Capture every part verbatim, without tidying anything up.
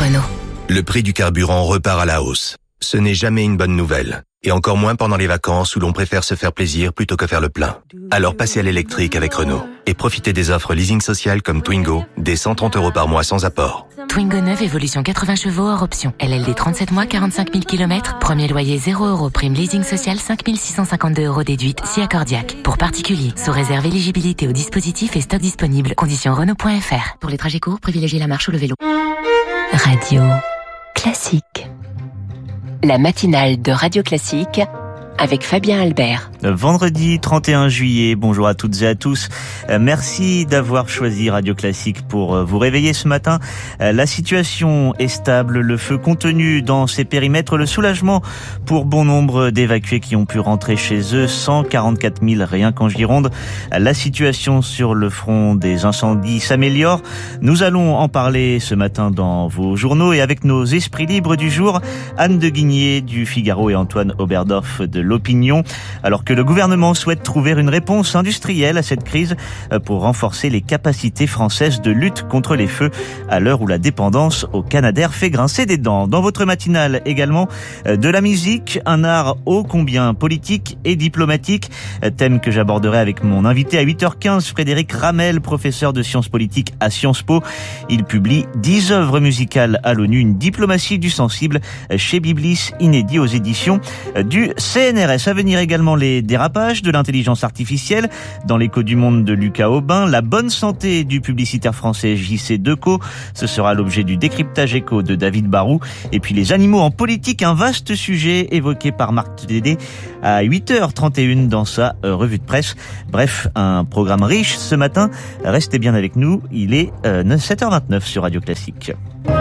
Renault. Le prix du carburant repart à la hausse. Ce n'est jamais une bonne nouvelle. Et encore moins pendant les vacances où l'on préfère se faire plaisir plutôt que faire le plein. Alors passez à l'électrique avec Renault. Et profitez des offres leasing social comme Twingo, dès cent trente euros par mois sans apport. Twingo neuf, évolution quatre-vingts chevaux hors option. L L D trente-sept mois, quarante-cinq mille kilomètres. Premier loyer zéro euros. Prime leasing social cinq mille six cent cinquante-deux euros déduite si accordiaque. Pour particuliers, sous réserve éligibilité au dispositif et stock disponible. Conditions Renault point F R. Pour les trajets courts, privilégiez la marche ou le vélo. Radio Classique. La matinale de Radio Classique avec Fabien Albert. Vendredi trente et un juillet, bonjour à toutes et à tous. Merci d'avoir choisi Radio Classique pour vous réveiller ce matin. La situation est stable, le feu contenu dans ces périmètres, le soulagement pour bon nombre d'évacués qui ont pu rentrer chez eux, cent quarante-quatre mille rien qu'en Gironde. La situation sur le front des incendies s'améliore. Nous allons en parler ce matin dans vos journaux et avec nos esprits libres du jour, Anne de Guigné du Figaro et Antoine Oberdorf de L'Opinion, alors que le gouvernement souhaite trouver une réponse industrielle à cette crise pour renforcer les capacités françaises de lutte contre les feux à l'heure où la dépendance au Canadair fait grincer des dents. Dans votre matinale également, de la musique, un art ô combien politique et diplomatique, thème que j'aborderai avec mon invité à huit heures quinze, Frédéric Ramel, professeur de sciences politiques à Sciences Po. Il publie dix œuvres musicales à l'ONU, une diplomatie du sensible chez Biblis, inédit aux éditions du C N R S. À venir également les dérapages de l'intelligence artificielle dans l'écho du monde de Lucas Aubin, la bonne santé du publicitaire français J C Decaux, ce sera l'objet du décryptage écho de David Barou, et puis les animaux en politique, un vaste sujet évoqué par Marc Tédé à huit heures trente et une dans sa euh, revue de presse. Bref, un programme riche ce matin, restez bien avec nous, il est euh, sept heures vingt-neuf sur Radio Classique.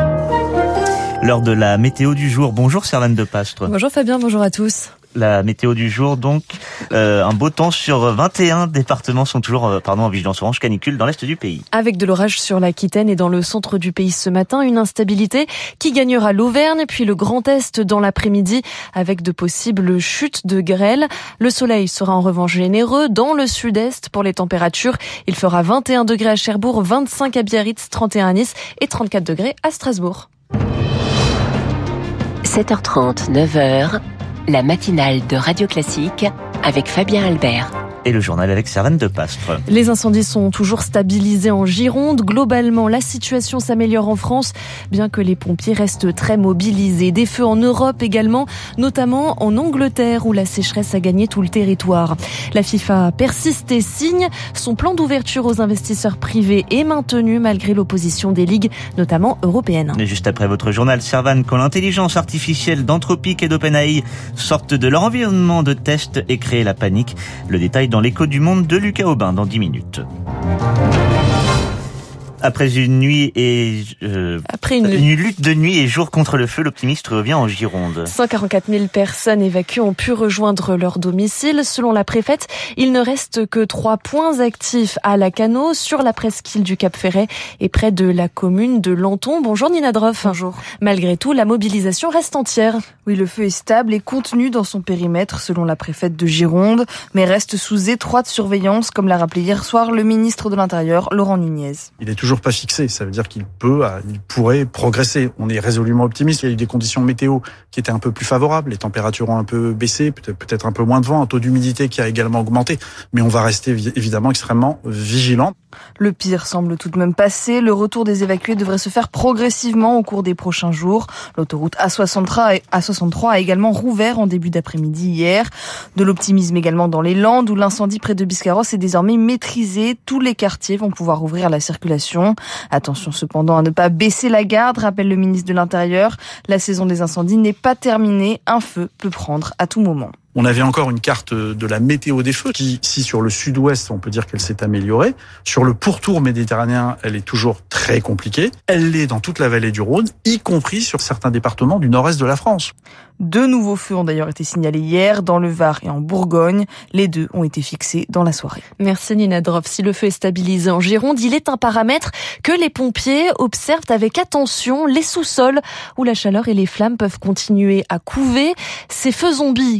L'heure de la météo du jour. Bonjour Servane de Pastre. Bonjour Fabien, bonjour à tous. La météo du jour, donc, euh, un beau temps sur vingt et un départements sont toujours euh, pardon, en vigilance orange canicule dans l'est du pays. Avec de l'orage sur l'Aquitaine et dans le centre du pays ce matin, une instabilité qui gagnera l'Auvergne, puis le Grand Est dans l'après-midi avec de possibles chutes de grêle. Le soleil sera en revanche généreux dans le sud-est pour les températures. Il fera vingt et un degrés à Cherbourg, vingt-cinq à Biarritz, trente et un à Nice et trente-quatre degrés à Strasbourg. sept heures trente, neuf heures, la matinale de Radio Classique avec Fabien Albert. Et le journal avec Servane de Pastre. Les incendies sont toujours stabilisés en Gironde. Globalement, la situation s'améliore en France, bien que les pompiers restent très mobilisés. Des feux en Europe également, notamment en Angleterre, où la sécheresse a gagné tout le territoire. La FIFA persiste et signe. Son plan d'ouverture aux investisseurs privés est maintenu malgré l'opposition des ligues, notamment européennes. Et juste après votre journal, Servane, quand l'intelligence artificielle d'Anthropic et d'OpenAI sortent de leur environnement de test et créent la panique. Le détail dans Dans l'écho du monde de Lucas Aubin dans dix minutes. Après une nuit et euh, Après une... une lutte de nuit et jour contre le feu, l'optimiste revient en Gironde. cent quarante-quatre mille personnes évacuées ont pu rejoindre leur domicile. Selon la préfète, il ne reste que trois points actifs à Lacanau, sur la presqu'île du Cap-Ferret et près de la commune de Lanton. Bonjour Nina Droff. Bonjour. Malgré tout, la mobilisation reste entière. Oui, le feu est stable et contenu dans son périmètre, selon la préfète de Gironde, mais reste sous étroite surveillance, comme l'a rappelé hier soir le ministre de l'Intérieur, Laurent Nunez. Il est toujours pas fixé, ça veut dire qu'il peut, il pourrait progresser. On est résolument optimiste. Il y a eu des conditions météo qui étaient un peu plus favorables, les températures ont un peu baissé, peut-être peut-être un peu moins de vent, un taux d'humidité qui a également augmenté, mais on va rester évidemment extrêmement vigilant. Le pire semble tout de même passé. Le retour des évacués devrait se faire progressivement au cours des prochains jours. L'autoroute A soixante-trois a également rouvert en début d'après-midi hier. De l'optimisme également dans les Landes, où l'incendie près de Biscarrosse est désormais maîtrisé. Tous les quartiers vont pouvoir ouvrir la circulation. Attention cependant à ne pas baisser la garde, rappelle le ministre de l'Intérieur. La saison des incendies n'est pas terminée. Un feu peut prendre à tout moment. On avait encore une carte de la météo des feux qui, si sur le sud-ouest, on peut dire qu'elle s'est améliorée. Sur le pourtour méditerranéen, elle est toujours très compliquée. Elle l'est dans toute la vallée du Rhône, y compris sur certains départements du nord-est de la France. Deux nouveaux feux ont d'ailleurs été signalés hier dans le Var et en Bourgogne. Les deux ont été fixés dans la soirée. Merci Nina Droff. Si le feu est stabilisé en Gironde, il est un paramètre que les pompiers observent avec attention, les sous-sols où la chaleur et les flammes peuvent continuer à couver. Ces feux zombies, comme on les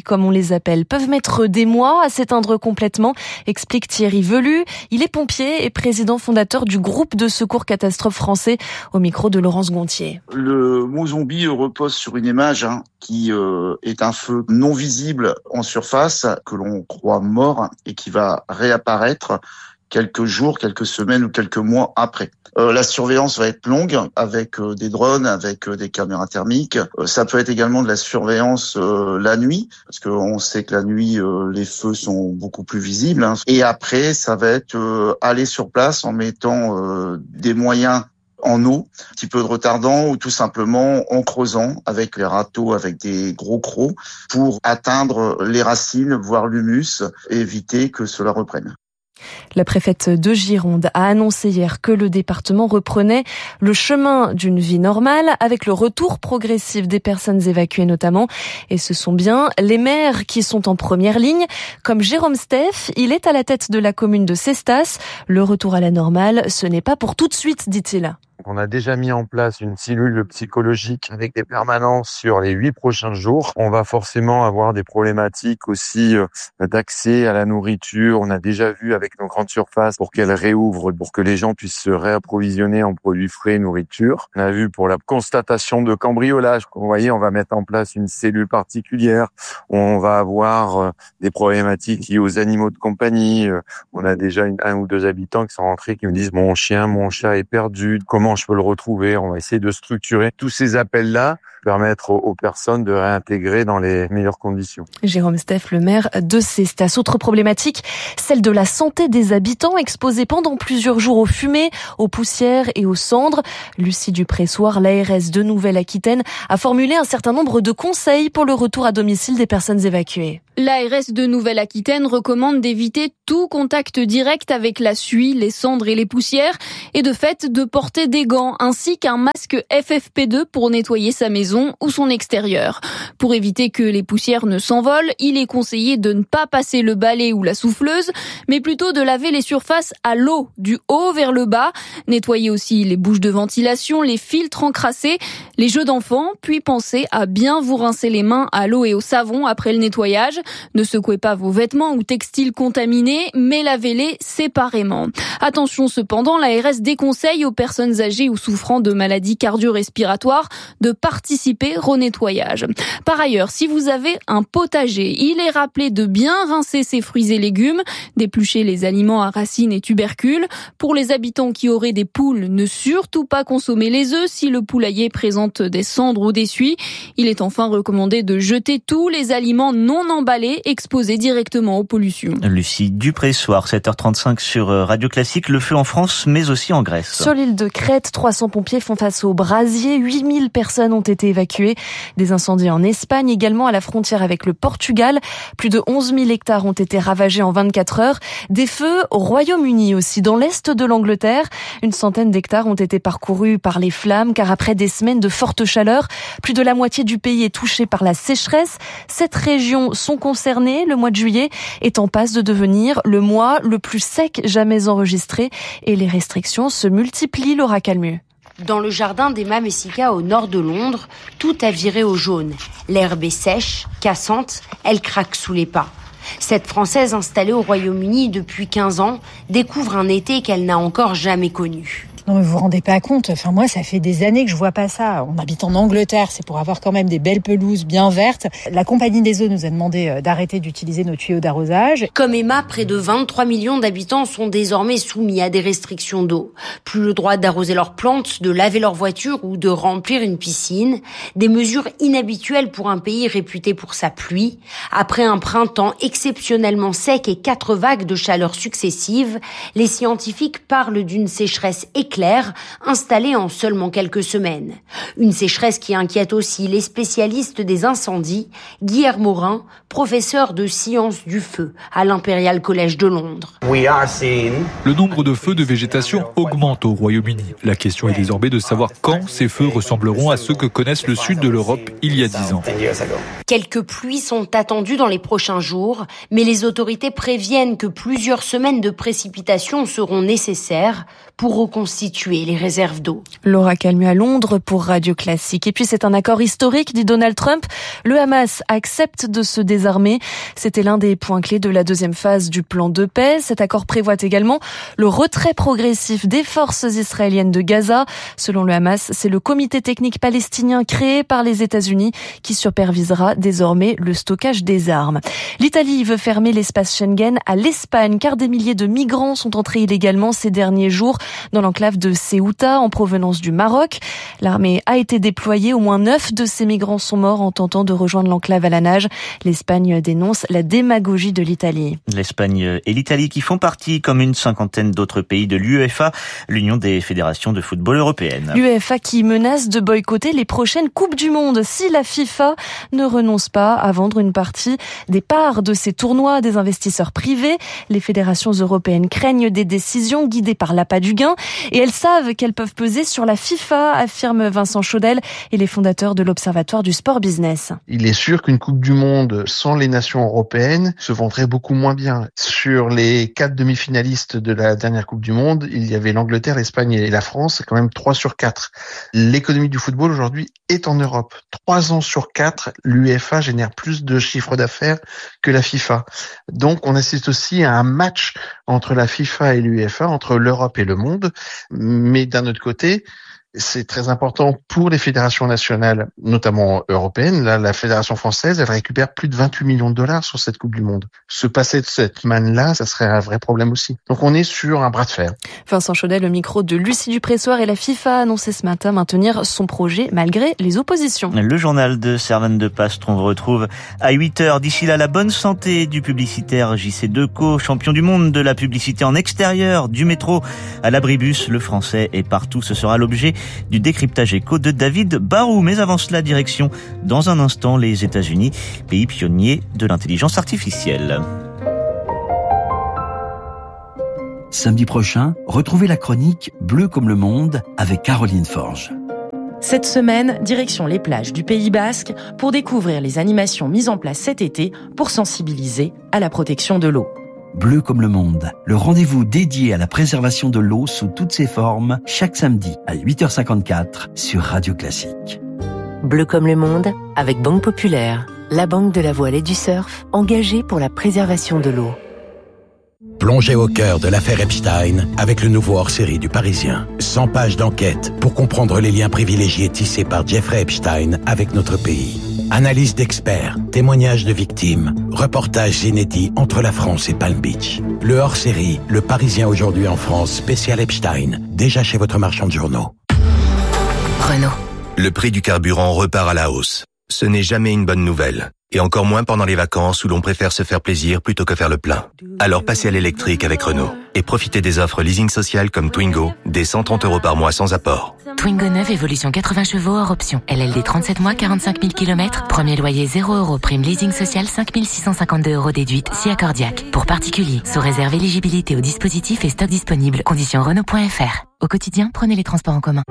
les appels peuvent mettre des mois à s'éteindre complètement, explique Thierry Velu. Il est pompier et président fondateur du groupe de secours catastrophe français, au micro de Laurence Gontier. Le mot zombie repose sur une image hein, qui euh, est un feu non visible en surface, que l'on croit mort et qui va réapparaître quelques jours, quelques semaines ou quelques mois après. Euh, la surveillance va être longue avec euh, des drones, avec euh, des caméras thermiques. Euh, ça peut être également de la surveillance euh, la nuit, parce qu'on sait que la nuit, euh, les feux sont beaucoup plus visibles. Hein. Et après, ça va être euh, aller sur place en mettant euh, des moyens en eau, un petit peu de retardant ou tout simplement en creusant avec les râteaux, avec des gros crocs pour atteindre les racines, voire l'humus, et éviter que cela reprenne. La préfète de Gironde a annoncé hier que le département reprenait le chemin d'une vie normale avec le retour progressif des personnes évacuées notamment. Et ce sont bien les maires qui sont en première ligne. Comme Jérôme Steff, il est à la tête de la commune de Cestas. Le retour à la normale, ce n'est pas pour tout de suite, dit-il. On a déjà mis en place une cellule psychologique avec des permanences sur les huit prochains jours. On va forcément avoir des problématiques aussi d'accès à la nourriture. On a déjà vu avec nos grandes surfaces pour qu'elles réouvrent, pour que les gens puissent se réapprovisionner en produits frais et nourriture. On a vu pour la constatation de cambriolage. Vous voyez, on va mettre en place une cellule particulière. On va avoir des problématiques liées aux animaux de compagnie. On a déjà une, un ou deux habitants qui sont rentrés qui me disent « mon chien, mon chat est perdu, comment je peux le retrouver ?» On va essayer de structurer tous ces appels-là, permettre aux, aux personnes de réintégrer dans les meilleures conditions. Jérôme Steff, le maire de Cestas. Autre problématique, celle de la santé des habitants exposés pendant plusieurs jours aux fumées, aux poussières et aux cendres. Lucie Dupressoir, l'A R S de Nouvelle-Aquitaine, a formulé un certain nombre de conseils pour le retour à domicile des personnes évacuées. L'A R S de Nouvelle-Aquitaine recommande d'éviter tout contact direct avec la suie, les cendres et les poussières et de fait de porter des gants ainsi qu'un masque F F P deux pour nettoyer sa maison ou son extérieur. Pour éviter que les poussières ne s'envolent, il est conseillé de ne pas passer le balai ou la souffleuse, mais plutôt de laver les surfaces à l'eau, du haut vers le bas. Nettoyer aussi les bouches de ventilation, les filtres encrassés, les jeux d'enfants, puis pensez à bien vous rincer les mains à l'eau et au savon après le nettoyage. Ne secouez pas vos vêtements ou textiles contaminés, mais lavez-les séparément. Attention cependant, l'A R S déconseille aux personnes âgées ou souffrant de maladies cardio-respiratoires de participer au nettoyage. Par ailleurs, si vous avez un potager, il est rappelé de bien rincer ses fruits et légumes, d'éplucher les aliments à racines et tubercules. Pour les habitants qui auraient des poules, ne surtout pas consommer les œufs si le poulailler présente des cendres ou des suies. Il est enfin recommandé de jeter tous les aliments non emballés exposés directement aux pollutions. Lucie Dupressoir, sept heures trente-cinq sur Radio Classique. Le feu en France, mais aussi en Grèce. Sur l'île de Crète, trois cents pompiers font face aux brasiers. huit mille personnes ont été évacuées. Des incendies en Espagne, également à la frontière avec le Portugal. Plus de onze mille hectares ont été ravagés en vingt-quatre heures. Des feux au Royaume-Uni aussi, dans l'est de l'Angleterre. Une centaine d'hectares ont été parcourus par les flammes, car après des semaines de forte chaleur, plus de la moitié du pays est touché par la sécheresse. Sept régions sont concernées. Le mois de juillet est en passe de devenir le mois le plus sec jamais enregistré. Et les restrictions se multiplient, Laura Calmu. Dans le jardin d'Emma Messica au nord de Londres, tout a viré au jaune. L'herbe est sèche, cassante, elle craque sous les pas. Cette Française installée au Royaume-Uni depuis quinze ans découvre un été qu'elle n'a encore jamais connu. Non, mais vous vous rendez pas compte. Enfin, moi, ça fait des années que je vois pas ça. On habite en Angleterre, c'est pour avoir quand même des belles pelouses bien vertes. La Compagnie des eaux nous a demandé d'arrêter d'utiliser nos tuyaux d'arrosage. Comme Emma, près de vingt-trois millions d'habitants sont désormais soumis à des restrictions d'eau. Plus le droit d'arroser leurs plantes, de laver leur voiture ou de remplir une piscine. Des mesures inhabituelles pour un pays réputé pour sa pluie. Après un printemps exceptionnellement sec et quatre vagues de chaleur successives, les scientifiques parlent d'une sécheresse éclair installée en seulement quelques semaines. Une sécheresse qui inquiète aussi les spécialistes des incendies, Guillermo Morin, professeur de sciences du feu à l'Imperial College de Londres. Le nombre de feux de végétation augmente au Royaume-Uni. La question est désormais de savoir quand ces feux ressembleront à ceux que connaissent le sud de l'Europe il y a dix ans. Quelques pluies sont attendues dans les prochains jours, mais les autorités préviennent que plusieurs semaines de précipitations seront nécessaires pour reconstituer les réserves d'eau. Laura Calmu à Londres pour Radio Classique. Et puis c'est un accord historique, dit Donald Trump. Le Hamas accepte de se désarmer. C'était l'un des points clés de la deuxième phase du plan de paix. Cet accord prévoit également le retrait progressif des forces israéliennes de Gaza. Selon le Hamas, c'est le comité technique palestinien créé par les États-Unis qui supervisera désormais le stockage des armes. L'Italie veut fermer l'espace Schengen à l'Espagne car des milliers de migrants sont entrés illégalement ces derniers jours dans l'enclave de Ceuta en provenance du Maroc. L'armée a été déployée. Au moins neuf de ces migrants sont morts en tentant de rejoindre l'enclave à la nage. L'Espagne dénonce la démagogie de l'Italie. L'Espagne et l'Italie qui font partie, comme une cinquantaine d'autres pays de l'UEFA, l'Union des fédérations de football européennes. L'UEFA qui menace de boycotter les prochaines Coupes du Monde si la FIFA ne renonce pas à vendre une partie des parts de ces tournois à des investisseurs privés. Les fédérations européennes craignent des décisions guidées par l'appât du gain et elles savent qu'elles peuvent peser sur la FIFA, affirme Vincent Chaudel et les fondateurs de l'Observatoire du sport business. Il est sûr qu'une Coupe du Monde sans les nations européennes se vendrait beaucoup moins bien. Sur les quatre demi-finalistes de la dernière Coupe du Monde, il y avait l'Angleterre, l'Espagne et la France, c'est quand même trois sur quatre. L'économie du football aujourd'hui est en Europe. Trois ans sur quatre, l'UEFA génère plus de chiffre d'affaires que la FIFA. Donc on assiste aussi à un match entre la FIFA et l'UEFA, entre l'Europe et le monde. Mais d'un autre côté, c'est très important pour les fédérations nationales, notamment européennes. Là, la fédération française, elle récupère plus de vingt-huit millions de dollars sur cette Coupe du Monde. Se passer de cette manne-là, ça serait un vrai problème aussi. Donc on est sur un bras de fer. Vincent Chaudel, le micro de Lucie Dupressoir, et la FIFA a annoncé ce matin maintenir son projet malgré les oppositions. Le journal de Servane de Pastre, on vous retrouve à huit heures. D'ici là, la bonne santé du publicitaire J C Decaux, champion du monde de la publicité en extérieur, du métro à l'abribus. Le français est partout. Ce sera l'objet du décryptage éco de David Barou. Mais avant cela, direction dans un instant les États-Unis, pays pionnier de l'intelligence artificielle. Samedi prochain, retrouvez la chronique Bleu comme le monde avec Caroline Forge. Cette semaine, direction les plages du Pays Basque pour découvrir les animations mises en place cet été pour sensibiliser à la protection de l'eau. Bleu comme le monde, le rendez-vous dédié à la préservation de l'eau sous toutes ses formes, chaque samedi à huit heures cinquante-quatre sur Radio Classique. Bleu comme le monde, avec Banque Populaire, la banque de la voile et du surf, engagée pour la préservation de l'eau. Plongez au cœur de l'affaire Epstein avec le nouveau hors-série du Parisien. cent pages d'enquête pour comprendre les liens privilégiés tissés par Jeffrey Epstein avec notre pays. Analyse d'experts, témoignages de victimes, reportages inédits entre la France et Palm Beach. Le hors-série, Le Parisien aujourd'hui en France, spécial Epstein, déjà chez votre marchand de journaux. Renault. Le prix du carburant repart à la hausse. Ce n'est jamais une bonne nouvelle. Et encore moins pendant les vacances où l'on préfère se faire plaisir plutôt que faire le plein. Alors passez à l'électrique avec Renault et profitez des offres leasing social comme Twingo, dès cent trente euros par mois sans apport. Twingo neuf, évolution quatre-vingts chevaux hors option. L L D trente-sept mois, quarante-cinq mille kilomètres. Premier loyer zéro euros. Prime leasing social cinq mille six cent cinquante-deux euros déduite si accordiaque. Pour particuliers, sous réserve éligibilité au dispositif et stock disponible. Conditions Renault point F R. Au quotidien, prenez les transports en commun.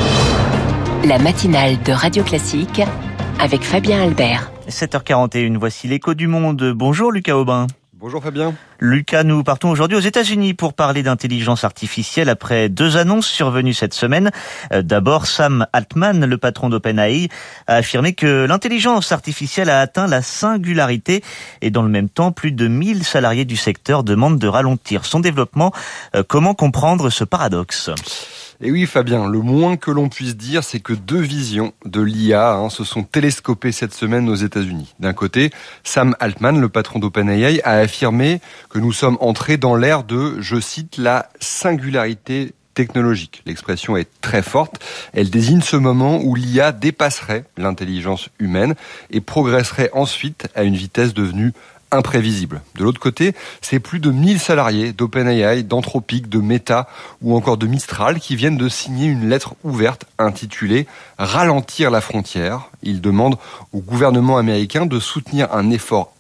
La matinale de Radio Classique avec Fabien Albert. sept heures quarante et une, voici l'écho du monde. Bonjour Lucas Aubin. Bonjour Fabien. Lucas, nous partons aujourd'hui aux États-Unis pour parler d'intelligence artificielle après deux annonces survenues cette semaine. D'abord, Sam Altman, le patron d'OpenAI, a affirmé que l'intelligence artificielle a atteint la singularité et dans le même temps, plus de mille salariés du secteur demandent de ralentir son développement. Comment comprendre ce paradoxe ? Et oui Fabien, le moins que l'on puisse dire, c'est que deux visions de l'I A hein, se sont télescopées cette semaine aux États-Unis. D'un côté, Sam Altman, le patron d'OpenAI, a affirmé que nous sommes entrés dans l'ère de, je cite, la singularité technologique. L'expression est très forte. Elle désigne ce moment où l'I A dépasserait l'intelligence humaine et progresserait ensuite à une vitesse devenue imprévisible. De l'autre côté, c'est plus de mille salariés d'OpenAI, d'Anthropic, de Meta ou encore de Mistral qui viennent de signer une lettre ouverte intitulée « Ralentir la frontière ». Ils demandent au gouvernement américain de soutenir un effort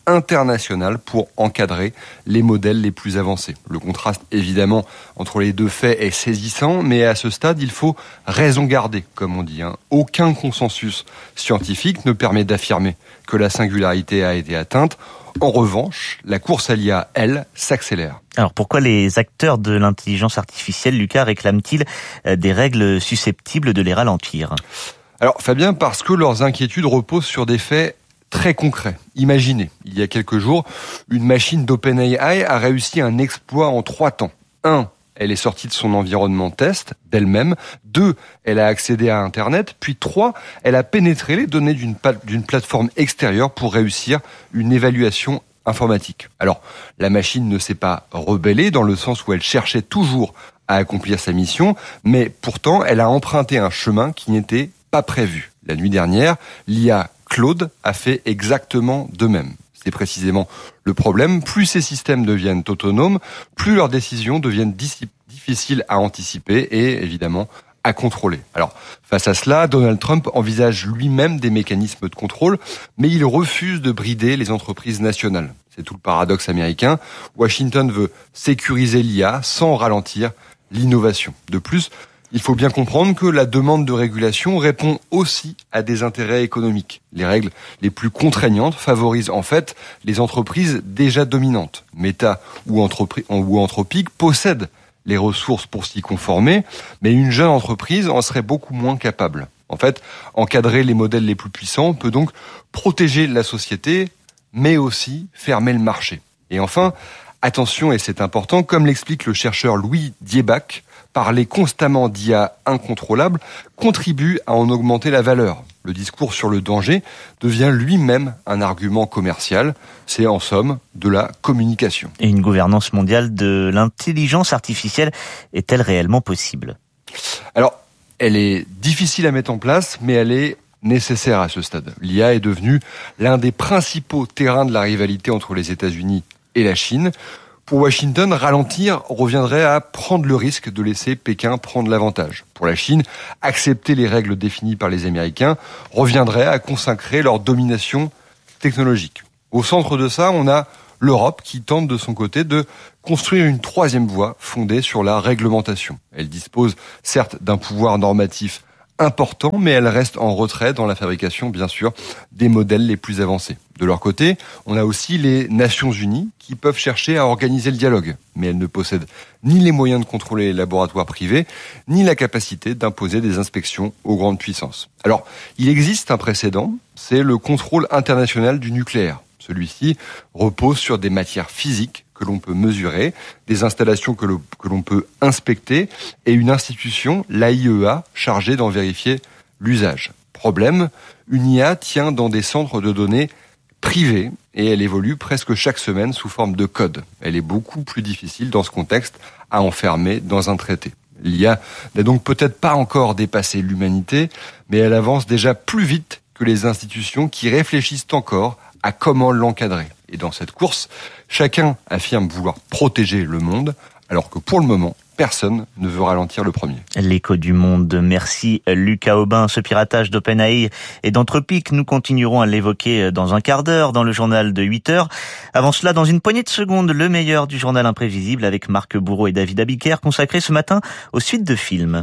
internationale pour encadrer les modèles les plus avancés. Le contraste, évidemment, entre les deux faits est saisissant, mais à ce stade, il faut raison garder, comme on dit. Hein. Aucun consensus scientifique ne permet d'affirmer que la singularité a été atteinte. En revanche, la course à l'I A, elle, s'accélère. Alors pourquoi les acteurs de l'intelligence artificielle, Lucas, réclament-ils des règles susceptibles de les ralentir ? Alors Fabien, parce que leurs inquiétudes reposent sur des faits très concret. Imaginez, il y a quelques jours, une machine d'OpenAI a réussi un exploit en trois temps. Un, elle est sortie de son environnement test, d'elle-même. Deux, elle a accédé à Internet. Puis trois, elle a pénétré les données d'une, d'une plateforme extérieure pour réussir une évaluation informatique. Alors, la machine ne s'est pas rebellée dans le sens où elle cherchait toujours à accomplir sa mission, mais pourtant, elle a emprunté un chemin qui n'était pas prévu. La nuit dernière, l'I A Claude a fait exactement de même. C'est précisément le problème. Plus ces systèmes deviennent autonomes, plus leurs décisions deviennent difficiles à anticiper et évidemment à contrôler. Alors, face à cela, Donald Trump envisage lui-même des mécanismes de contrôle, mais il refuse de brider les entreprises nationales. C'est tout le paradoxe américain. Washington veut sécuriser l'I A sans ralentir l'innovation. De plus, il faut bien comprendre que la demande de régulation répond aussi à des intérêts économiques. Les règles les plus contraignantes favorisent en fait les entreprises déjà dominantes. Meta ou, Anthropi- ou Anthropic possèdent les ressources pour s'y conformer, mais une jeune entreprise en serait beaucoup moins capable. En fait, encadrer les modèles les plus puissants peut donc protéger la société, mais aussi fermer le marché. Et enfin, attention, et c'est important, comme l'explique le chercheur Louis Dieback, parler constamment d'I A incontrôlable contribue à en augmenter la valeur. Le discours sur le danger devient lui-même un argument commercial. C'est en somme de la communication. Et une gouvernance mondiale de l'intelligence artificielle est-elle réellement possible ? Alors, elle est difficile à mettre en place, mais elle est nécessaire à ce stade. L'I A est devenue l'un des principaux terrains de la rivalité entre les États-Unis et la Chine. Pour Washington, ralentir reviendrait à prendre le risque de laisser Pékin prendre l'avantage. Pour la Chine, accepter les règles définies par les Américains reviendrait à consacrer leur domination technologique. Au centre de ça, on a l'Europe qui tente de son côté de construire une troisième voie fondée sur la réglementation. Elle dispose certes d'un pouvoir normatif important, mais elle reste en retrait dans la fabrication, bien sûr, des modèles les plus avancés. De leur côté, on a aussi les Nations Unies qui peuvent chercher à organiser le dialogue, mais elles ne possèdent ni les moyens de contrôler les laboratoires privés, ni la capacité d'imposer des inspections aux grandes puissances. Alors, il existe un précédent, c'est le contrôle international du nucléaire. Celui-ci repose sur des matières physiques que l'on peut mesurer, des installations que, le, que l'on peut inspecter et une institution, l'A I E A, chargée d'en vérifier l'usage. Problème, une I A tient dans des centres de données privés et elle évolue presque chaque semaine sous forme de code. Elle est beaucoup plus difficile dans ce contexte à enfermer dans un traité. L'I A n'a donc peut-être pas encore dépassé l'humanité, mais elle avance déjà plus vite que les institutions qui réfléchissent encore à comment l'encadrer. Et dans cette course, chacun affirme vouloir protéger le monde, alors que pour le moment, personne ne veut ralentir le premier. L'écho du monde. Merci Lucas Aubin. Ce piratage d'OpenAI et d'Anthropic, nous continuerons à l'évoquer dans un quart d'heure dans le journal de huit heures. Avant cela, dans une poignée de secondes, le meilleur du journal imprévisible avec Marc Bourreau et David Abiker, consacré ce matin aux suites de films.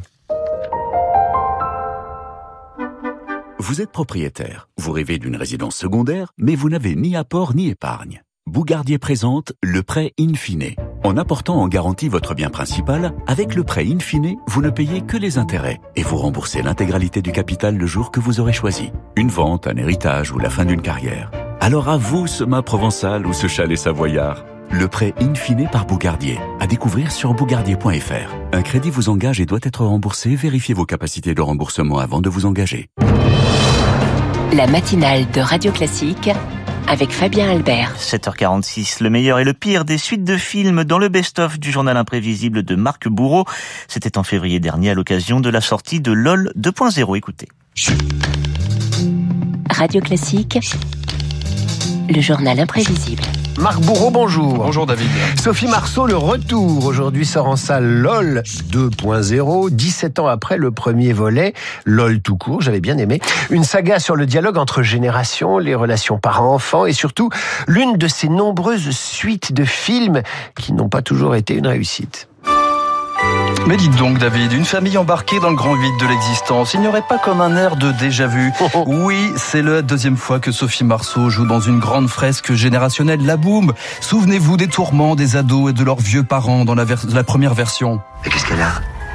Vous êtes propriétaire, vous rêvez d'une résidence secondaire, mais vous n'avez ni apport ni épargne. Bougardier présente le prêt in fine. En apportant en garantie votre bien principal, avec le prêt in fine, vous ne payez que les intérêts et vous remboursez l'intégralité du capital le jour que vous aurez choisi. Une vente, un héritage ou la fin d'une carrière. Alors à vous ce mât provençal ou ce chalet savoyard. Le prêt in fine par Bougardier. À découvrir sur bougardier point f r. Un crédit vous engage et doit être remboursé. Vérifiez vos capacités de remboursement avant de vous engager. La matinale de Radio Classique avec Fabien Albert. sept heures quarante-six, le meilleur et le pire des suites de films dans le best-of du journal imprévisible de Marc Bourreau. C'était en février dernier à l'occasion de la sortie de LOL deux point zéro. Écoutez. Radio Classique, le journal imprévisible. Marc Bourreau, bonjour. Bonjour David. Sophie Marceau, le retour. Aujourd'hui sort en salle LOL deux point zéro, dix-sept ans après le premier volet. LOL tout court, j'avais bien aimé. Une saga sur le dialogue entre générations, les relations parents-enfants et surtout l'une de ces nombreuses suites de films qui n'ont pas toujours été une réussite. Mais dites donc David, une famille embarquée dans le grand vide de l'existence, il n'y aurait pas comme un air de déjà-vu. Oui, c'est la deuxième fois que Sophie Marceau joue dans une grande fresque générationnelle, La Boum. Souvenez-vous des tourments des ados et de leurs vieux parents dans la, vers- la première version. Et qu'est-ce qu'elle a ?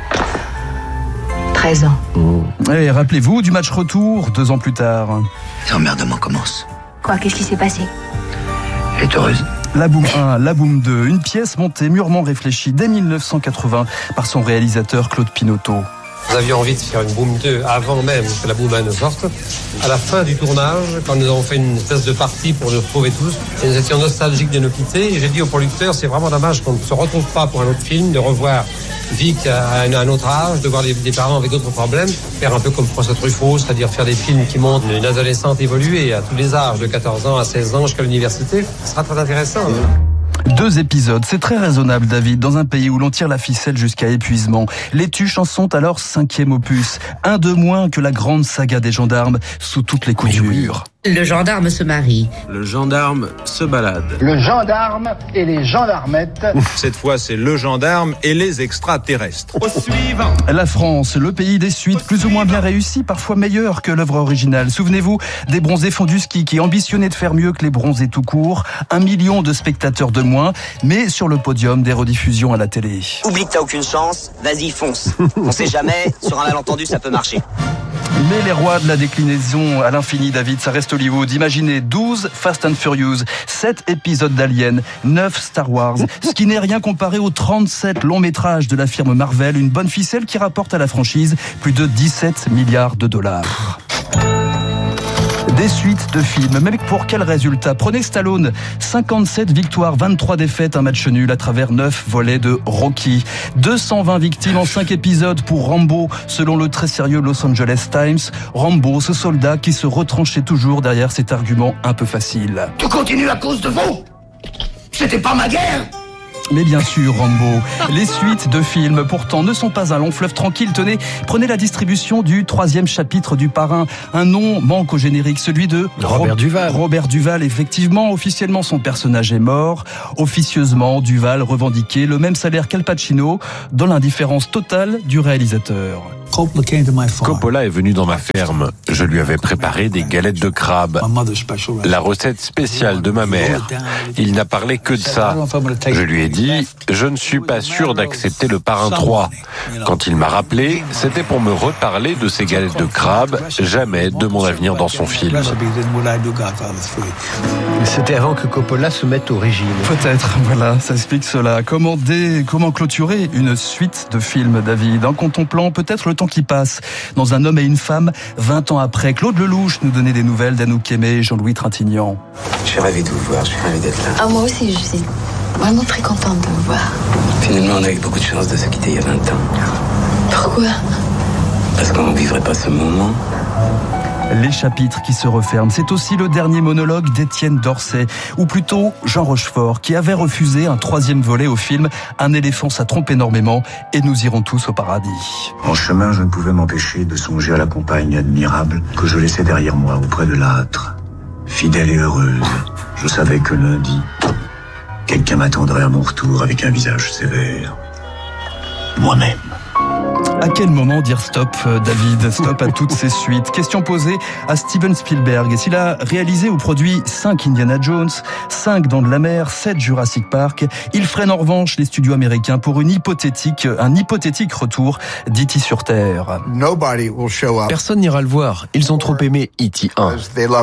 treize ans. Et rappelez-vous du match retour, deux ans plus tard. L'emmerdement commence. Quoi, qu'est-ce qui s'est passé ? Elle est heureuse. La Boum un, La Boum deux, une pièce montée mûrement réfléchie dès dix-neuf cent quatre-vingts par son réalisateur Claude Pinoteau. Nous avions envie de faire une Boum deux avant même que la Boum un ne sorte. À la fin du tournage, quand nous avons fait une espèce de partie pour nous retrouver tous, et nous étions nostalgiques de nous quitter, et j'ai dit au producteur, c'est vraiment dommage qu'on ne se retrouve pas pour un autre film, de revoir Vic à un autre âge, de voir des parents avec d'autres problèmes, faire un peu comme François Truffaut, c'est-à-dire faire des films qui montrent une adolescente évoluée à tous les âges, de quatorze ans à seize ans jusqu'à l'université. Ce sera très intéressant. Deux épisodes, c'est très raisonnable David, dans un pays où l'on tire la ficelle jusqu'à épuisement. Les Tuches en sont à leur cinquième opus, un de moins que la grande saga des gendarmes sous toutes les coutures. Le gendarme se marie. Le gendarme se balade. Le gendarme et les gendarmettes. Cette fois, c'est le gendarme et les extraterrestres. Au suivant. La France, le pays des suites plus ou moins bien réussies, parfois meilleures que l'œuvre originale. Souvenez-vous des bronzés font du ski qui ambitionnaient de faire mieux que les bronzés tout court. Un million de spectateurs de moins, mais sur le podium des rediffusions à la télé. Oublie que t'as aucune chance, vas-y fonce. On sait jamais, sur un malentendu ça peut marcher. Mais les rois de la déclinaison à l'infini, David, ça reste Hollywood. Imaginez douze Fast and Furious, sept épisodes d'Alien, neuf Star Wars, ce qui n'est rien comparé aux trente-sept longs métrages de la firme Marvel, une bonne ficelle qui rapporte à la franchise plus de dix-sept milliards de dollars. Des suites de films, mais pour quel résultat ? Prenez Stallone, cinquante-sept victoires, vingt-trois défaites, un match nul à travers neuf volets de Rocky. deux cent vingt victimes en cinq épisodes pour Rambo, selon le très sérieux Los Angeles Times. Rambo, ce soldat qui se retranchait toujours derrière cet argument un peu facile. Tu continues à cause de vous ? C'était pas ma guerre ? Mais bien sûr, Rambo. Les suites de films, pourtant, ne sont pas un long fleuve tranquille. Tenez, prenez la distribution du troisième chapitre du Parrain. Un nom manque au générique, celui de Robert Duval. Robert Duval, effectivement, officiellement, son personnage est mort. Officieusement, Duval revendiquait le même salaire qu'Al Pacino, dans l'indifférence totale du réalisateur. Coppola est venu dans ma ferme. Je lui avais préparé des galettes de crabe, la recette spéciale de ma mère. Il n'a parlé que de ça. Je lui ai dit, je ne suis pas sûr d'accepter le Parrain trois. Quand il m'a rappelé, c'était pour me reparler de ces galettes de crabe, jamais de mon avenir dans son film. C'était avant que Coppola se mette au régime. Peut-être, voilà, ça explique cela. Comment, dé... Comment clôturer une suite de films, David, en contemplant peut-être le temps qui passe dans Un homme et une femme, vingt ans après. Claude Lelouch nous donnait des nouvelles d'Anouk Aimée et Jean-Louis Trintignant. J'ai rêvé de vous voir, j'ai rêvé d'être là. Ah, moi aussi, je suis vraiment très contente de vous voir. Finalement, on a eu beaucoup de chance de se quitter il y a vingt ans. Pourquoi ? Parce qu'on ne vivrait pas ce moment. Les chapitres qui se referment, c'est aussi le dernier monologue d'Étienne Dorset, ou plutôt Jean Rochefort, qui avait refusé un troisième volet au film Un éléphant, ça trompe énormément, et nous irons tous au paradis. En chemin, je ne pouvais m'empêcher de songer à la compagne admirable que je laissais derrière moi auprès de l'âtre. Fidèle et heureuse, je savais que lundi, quelqu'un m'attendrait à mon retour avec un visage sévère. Moi-même. À quel moment dire stop, David? Stop à toutes ces suites. Question posée à Steven Spielberg. Et s'il a réalisé ou produit cinq Indiana Jones, cinq Dents de la Mer, sept Jurassic Park, il freine en revanche les studios américains pour une hypothétique, un hypothétique retour d'E T sur Terre. Personne n'ira le voir. Ils ont trop aimé E T un.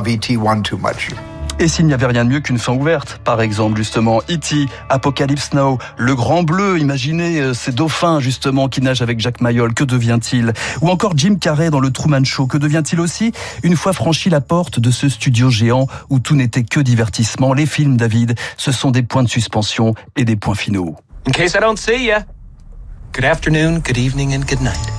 Et s'il n'y avait rien de mieux qu'une fin ouverte, par exemple, justement, E T, Apocalypse Now, le grand bleu, imaginez euh, ces dauphins, justement, qui nagent avec Jacques Mayol, que devient-il? Ou encore Jim Carrey dans le Truman Show, que devient-il aussi une fois franchi la porte de ce studio géant où tout n'était que divertissement? Les films, David, ce sont des points de suspension et des points finaux. In case I don't see ya, good afternoon, good evening and good night.